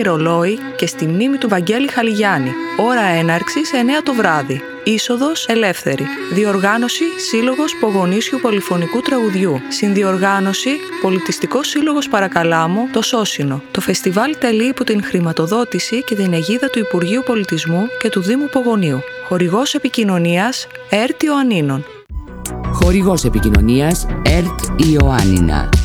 Ρολόι και στη μνήμη του Βαγγέλη Χαλιγιάννη. Ώρα έναρξης 9 το βράδυ. Είσοδος ελεύθερη. Διοργάνωση Σύλλογος Πογονίσιου Πολυφωνικού Τραγουδιού. Συνδιοργάνωση Πολιτιστικός Σύλλογος Παρακαλάμου, το Σώσινο. Το φεστιβάλ τελεί υπό την χρηματοδότηση και την αιγίδα του Υπουργείου Πολιτισμού και του Δήμου Πογονίου. Χορηγός επικοινωνίας ΕΡΤ Ιωαννίνων. Χορηγός επικοινωνίας ΕΡΤ Ιωάννινα.